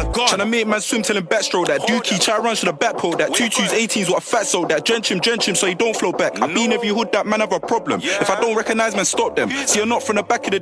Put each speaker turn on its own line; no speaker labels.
man gone.
Tryna make man swim till him backstroke that. Dookie, try run to the back pole that. 22s, 18s, what a fat soul that. Drench him so he don't flow back. I been every hood that man have a problem. If I don't recognize man, stop them. See, you're not from the back of the